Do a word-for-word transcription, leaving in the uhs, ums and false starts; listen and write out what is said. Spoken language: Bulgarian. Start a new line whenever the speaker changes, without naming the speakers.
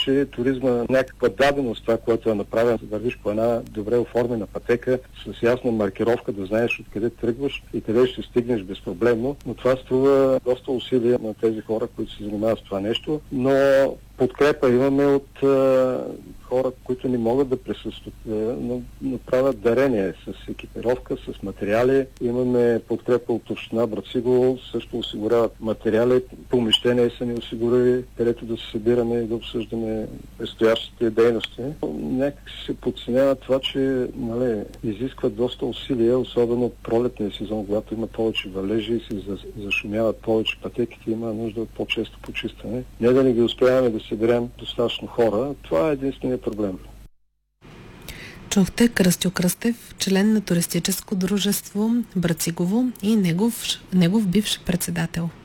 че туризма е някаква даденост, това, което е направено, да вървиш по една добре оформена пътека с ясна маркировка, да знаеш откъде тръгваш и къде ще стигнеш безпроблемно, но това струва доста усилия на тези хора, които се занимават с това нещо, но подкрепа имаме от а, хора, които не могат да присъстват, но направят дарение с екипировка, с материали. Имаме подкрепа от община Брацигово, също осигуряват материали, помещения са ни осигурили, където да се събираме и да обсъждаме предстоящите дейности. Някак се подценява това, че нали, изискват доста усилия, особено пролетния сезон, когато има повече валежи и се зашумяват повече пътеките, има нужда от по-често почистване. Не да не ги успяваме да съберем достатъчно хора, това е единственият проблем.
Чухте Кръстю Кръстев, член на туристическо дружество Брацигово и негов, негов бивш председател.